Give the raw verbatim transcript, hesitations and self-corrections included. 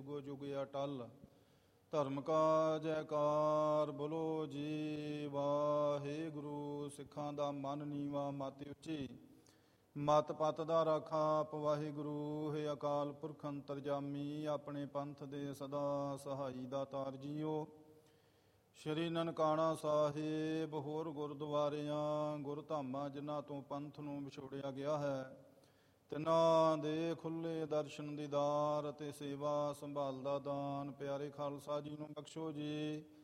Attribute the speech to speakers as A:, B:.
A: ਜੁਗੋ ਜੁਗ ਅਟਲ। ਧਰਮ ਕਾ ਜੈਕਾਰ ਬੋਲੋ ਜੀ ਵਾਹਿਗੁਰੂ। ਸਿੱਖਾਂ ਦਾ ਮਨ ਨੀਵਾ ਮਤਿ ਉੱਚੀ, ਮਤ ਪਤ ਦਾ ਰਾਖਾ ਆਪ ਵਾਹਿਗੁਰੂ। ਹੈ ਅਕਾਲ ਪੁਰਖ ਅੰਤਰਜਾਮੀ, ਆਪਣੇ ਪੰਥ ਦੇ ਸਦਾ ਸਹਾਈ ਦਾਤਾਰ ਜੀਓ। ਸ਼੍ਰੀ ਨਨਕਾਣਾ ਸਾਹਿਬ ਹੋਰ ਗੁਰਦੁਆਰਿਆਂ ਗੁਰਧਾਮਾਂ ਜਿਨ੍ਹਾਂ ਤੋਂ ਪੰਥ ਨੂੰ ਵਿਛੋੜਿਆ ਗਿਆ ਹੈ, ਤਿਨਾਂ ਦੇ ਖੁੱਲ੍ਹੇ ਦਰਸ਼ਨ ਦੀਦਾਰ ਅਤੇ ਸੇਵਾ ਸੰਭਾਲ ਦਾ ਦਾਨ ਪਿਆਰੇ ਖਾਲਸਾ ਜੀ ਨੂੰ ਬਖਸ਼ੋ ਜੀ।